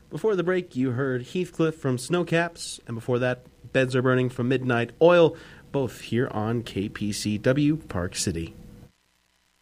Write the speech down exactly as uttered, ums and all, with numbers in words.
Before the break, you heard Heathcliff from Snowcaps, and before that, Beds Are Burning from Midnight Oil, both here on K P C W Park City.